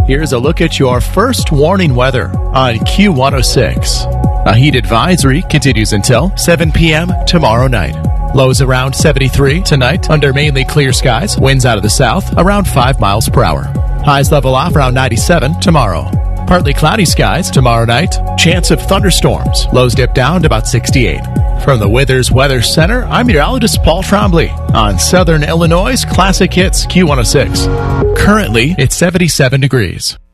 Here's a look at your first warning weather on Q106. A heat advisory continues until 7 p.m. tomorrow night. Lows around 73 tonight under mainly clear skies. Winds out of the south around 5 miles per hour. Highs level off around 97 tomorrow. Partly cloudy skies tomorrow night. Chance of thunderstorms. Lows dip down to about 68. From the Withers Weather Center, I'm meteorologist Paul Trombley on Southern Illinois' Classic Hits Q106. Currently, it's 77 degrees.